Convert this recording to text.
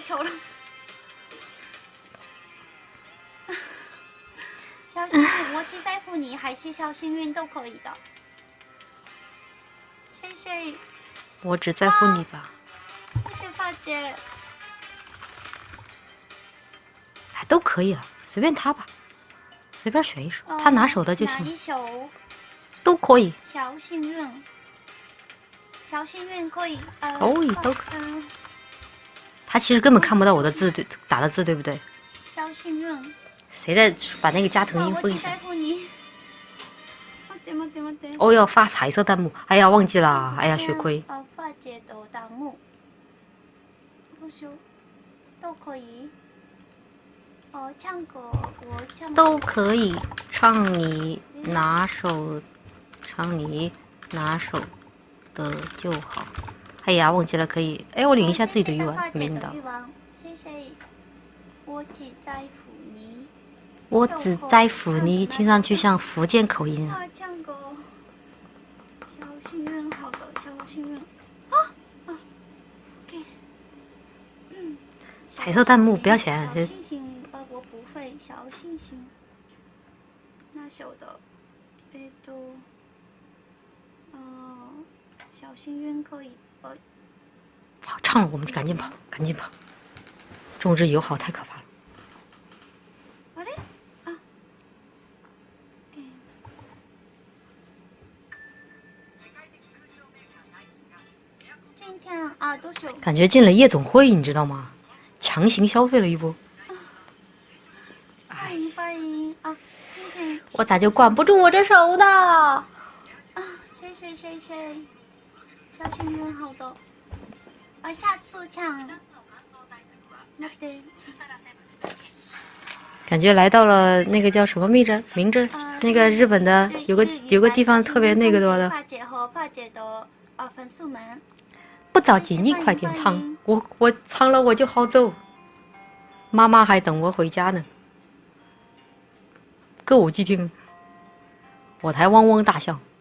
求了。小幸运，我只在乎你，还是小幸运都可以的。谢谢。 我只在乎你吧。 谢谢发姐。 哎，都可以了，随便他吧，随便选一首，他拿手的就行。 哪一首？ 都可以。 小幸运。小幸运可以。 可以都可以。他其实根本看不到我的字，对打的字，对不对？ 小幸运。 谁在把那个加藤鹰封一下？哦，要发彩色弹幕，哎呀，忘记了，哎呀，血亏。 发姐的弹幕，不修都可以。唱歌我唱都可以，唱你拿手的就好。哎呀，忘记了，可以。哎，我领一下自己的鱼丸，没领到。 谢谢。我只在乎你。 我只在乎你，听上去像福建口音啊。 唱歌。小幸运，好的，小幸运。 彩色弹幕不要钱。 小星星，我不会。小星星。那首的，小幸运可以。 好，唱了，我们赶紧跑，赶紧跑。中日友好太可怕了。感觉进了夜总会，你知道吗？强行消费了一波。 欢迎啊！ 我咋就管不住我这手呢？ 谢谢。小幸运，好的。下次唱。 感觉来到了那个叫什么名镇，那个日本的有个地方特别那个多的。 发姐和发姐的粉丝们。 不着急，你快点唱，我唱了我就好走。妈妈还等我回家呢。歌舞伎町，我才汪汪大笑。